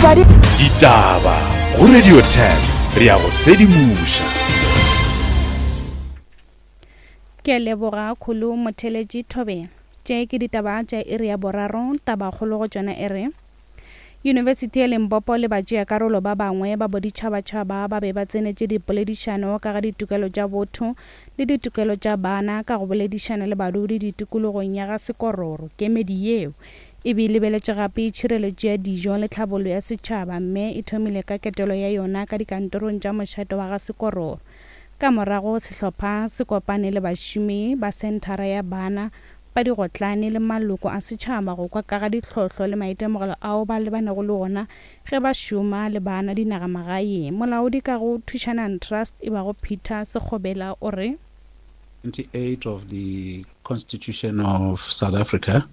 Ditaba go Radio 10 re a go sedimusha. Ke leboga khulu motheletši Thobela. Tše ke ditaba tša iri ya boraro, taba kgolo go tšona ere University ya Limpopo le batšeakarolo ba bangwe ba boditšhabatšhaba ba be ba tsenetše dipoledišano ka ga ditukelo tša botho le ditukelo tša bana ka go boledišana le badudi ditikologong ya ga Sekororo. Kemedi yeo e be lebeletše gape tšhireletšo ya dijo le tlhabollo ya setšhaba, mme e thomile ka ketelo ya yona ka dikantorong tša mošato wa ga Sekororo. Ka morago sehlopha se kopane le bašomi ba senthara ya bana ba digotlane le maloko a setšhaba go kwa ka ga ditlhohlo le maitemogelo ao ba lebanego le ona ge ba šoma le bana dinagamagaeng. Molaodi ka go Thušanang Trust e ba go Peter Sekgobela o re 28 of the Constitution of South Africa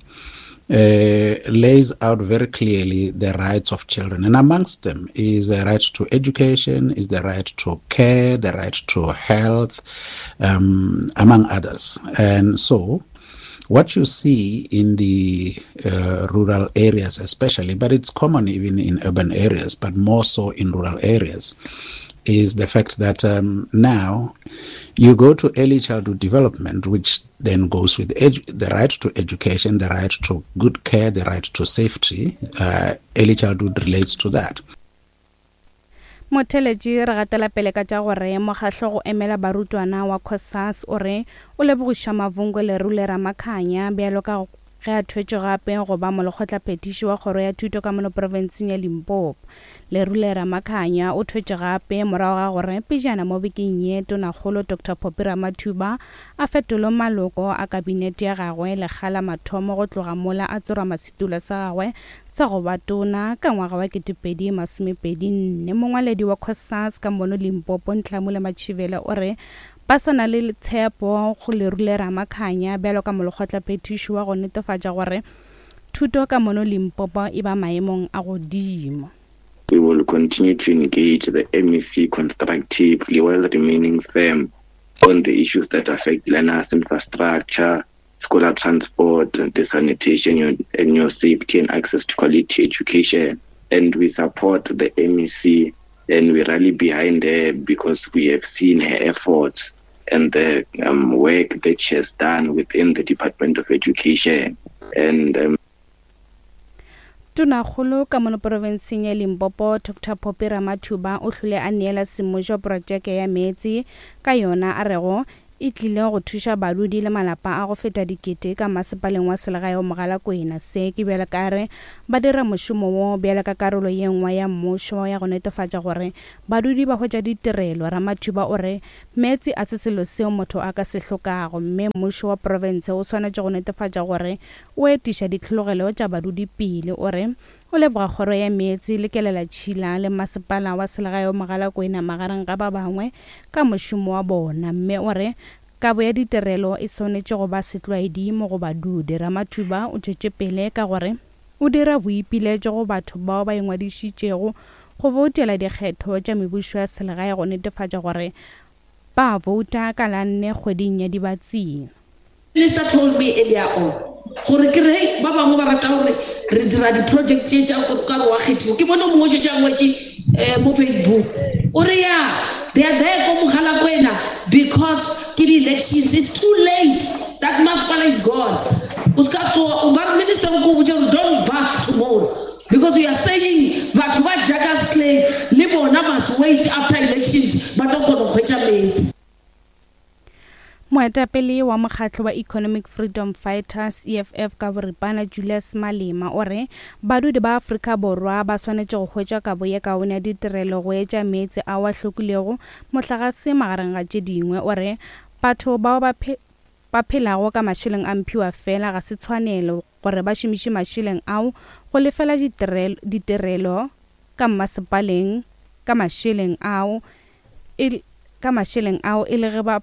lays out very clearly the rights of children, and amongst them is the right to education, is the right to care, the right to health, among others. And so what you see in the rural areas especially, but it's common even in urban areas, but more so in rural areas, is the fact that now you go to early childhood development, which then goes with the right to education, the right to good care, the right to safety. Early childhood relates to that. Motheletši re gatela pele ka tša gore mokgahlho go emela barutwana wa COSAS o re o lebogiša Mavungo Lerole Ramakhanya bjalo ka ge a thwetše gape go ba molekgotlaphethiši wa kgoro ya thuto ka mono provinseng ya Limpopo. Lerole Ramakhanya o thwetše gape morago ga gore pejana mo bekeng ye Tonakgolo Dr. Phophi Ramathuba a fetolo maloko a kabinete ya gagwe lekgala mathomo go tloga mola a tsorwa masitula sa gagwe sa go ba tona ka ngwaga wa 2024. Mongwaledi wa COSAS ka mono Limpopo Ntlamole Matšhivela o re ba sana le tshepo go Lerole Ramakhanya bjalo ka molekgotlaphethiši wa go netefatša gore thuto ka mono Limpopo e ba maemong a godimo. We will continue to engage the MEC constructively while remaining firm on the issues that affect learners' infrastructure, scholar transport, the sanitation, and your safety and access to quality education. And we support the MEC and we rally behind her because we have seen her efforts and the work that she has done within the Department of Education. And Tonakgolo ka mono provinseng ya Limpopo Dr. Phophi Ramathuba o hlole a neela semmušo projeke ya metsi ka yona a rego e tlile go thuša badudi le malapa a go feta dikete ka masepaleng wa selegae o Mogalakwena. Se ke bjale ka re ba dira mošomo wo bjale ka karolo ye nngwe ya mmušo ya go netefatša gore badudi ba hwetša ditirelo. Ramathuba o re metsi a se selo seo motho a ka se hlokago, mme mmušo wa province o swanetše go netefatša gore o etiša ditlhologelo tša badudi pele. O re o leboga kgoro ya metsi le kelela tšhila le masepala wa selegae o Mogalakwena magareng ga ba bangwe ka mošomo wa bona, mme o re kabo ya ditirelo e swanetše go ba setlwaedi mo go badudi. Ramathuba o tšwetše pele ka gore o dira boipiletšo go batho bao ba ingwadišitšego go voutela dikgetho tša mebušo ya selegae go netefatša gore ba vouta ka la 4 kgweding ya Dibatsing. Minister told me earlier on gore ke re ba bangwe ba rata gore re dira di-project tše tša ka go wa kgethiwa ke bona mongwe tša ngwetše mo Facebook o re ya they are there ko Mogalakwena because ke di-elections it's too late that masepala is gone. O ska tsoa o ba minister go botša don't bath tomorrow because we are saying batho ba Jaggers Clay le bona must wait after elections ba don't kgona go hwetša metsi. Moetapele wa mokgatlho wa Economic Freedom Fighters EFF ka boripana Julius Malema o re badudi ba Afrika Borwa ba swanetše go hwetša kabo ya kaone ya ditirelo go etša metsi a wa hlokilego mohlagase magareng ga tše dingwe. O re batho bao ba phelago ka mašeleng a mphiwa fela ga se tshwanelo gore ba šomiše mašeleng ao go lefela ditirelo ka masepaleng ka mašeleng ao e le ge ba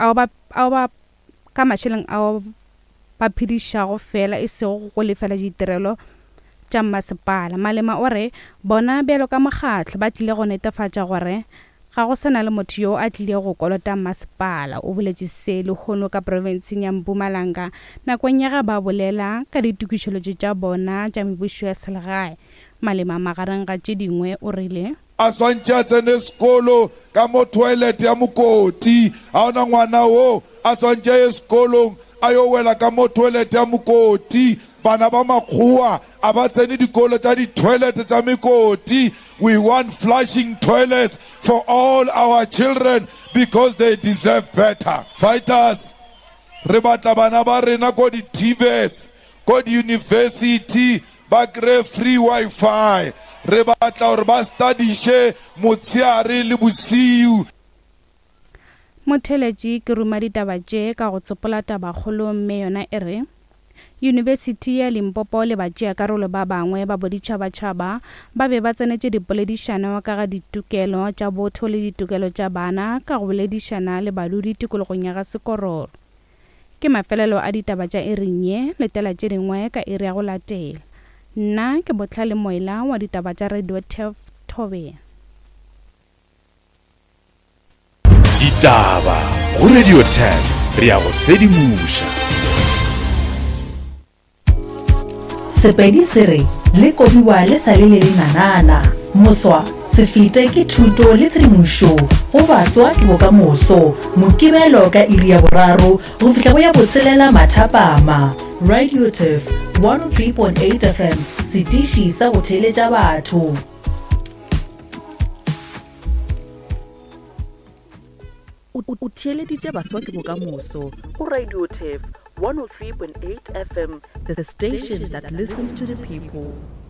ka mašeleng ao ba phedišago fela e sego go lefela ditirelo tša masepala. Malema o re bona bjalo ka mokgatlho ba tlile go netefatša gore ga go sana le motho yo a tlile go kolota masepala. O boletše se le hono ka provinseng ya Mpumalanga nakong ya ga ba bolela ka ditukišeletšo tša bona tša mebušo ya selegae. Malema magareng ga tše dingwe o rile a swantše a tsene sekolo ka mo toilet ya mokoti a ona ngwana wo a swantše ye sekolong a yo wela ka mo toilet ya mokoti bana ba makgowa a ba tsene dikolo tša di-toilet tša mekoti. We want flushing toilets for all our children because they deserve better. Fighters, re batla bana ba rena ko di-TVETs ko di-university ba kry free Wi-Fi. Re batla gore ba studiše motshehare le bosiu. motheletši ke ruma ditaba tše ka go tsopola tabakgolo mme yona e re Yunibesithi ya Limpopo le batšeakarolo ba bangwe ba boditšhabatšhaba ba be ba tsenetše dipoledišano ka ga ditukelo tša botho le ditukelo tša bana ka go boledišana le badudi tikologong ya ga Sekororo. Ke mafelelo a ditaba tša erinye letela tše dingwe ka iri ya go latela. Nna ke Botlhale Moila wa ditaba tša Radio Thobela. Ditaba go Radio 10 re ya go sedimuša. Sepedi se re le kobiwa le sale le nanana. Moswa se fete ke thuto le tshedimošo go baswa ke bokamoso. Mokibelo ka iri ya boraro go fihla go ya botshelela mathapama. Radio 103.8 FM sediši sa go theletša batho. O theeleditše baswa ke bokamoso go Radio 103.8 FM, the station that listens to the people.